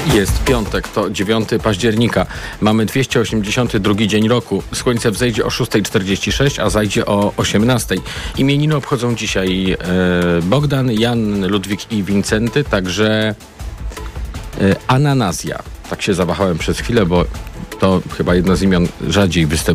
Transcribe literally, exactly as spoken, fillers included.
Jest piątek, to dziewiątego października. Mamy dwieście osiemdziesiąty drugi dzień roku. Słońce wzejdzie o szósta czterdzieści sześć, a zajdzie o osiemnasta. Imieniny obchodzą dzisiaj e, Bogdan, Jan, Ludwik i Wincenty, także e, Ananazja. Tak się zawahałem przez chwilę, bo to chyba jedno z imion rzadziej występuje.